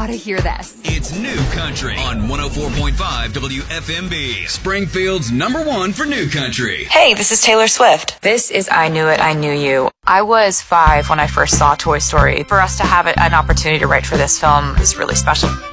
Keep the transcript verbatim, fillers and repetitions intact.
gotta hear this. It's New Country on one oh four point five W F M B, Springfield's number one for New Country. Hey, this is Taylor Swift. This is I Knew It, I Knew You. I was five when I first saw Toy Story. For us to have an opportunity to write for this film is really special.